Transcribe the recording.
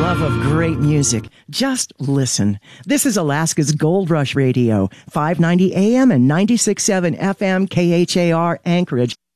love of great music, just listen. This is Alaska's Gold Rush Radio, 590 AM and 96.7 FM KHAR Anchorage.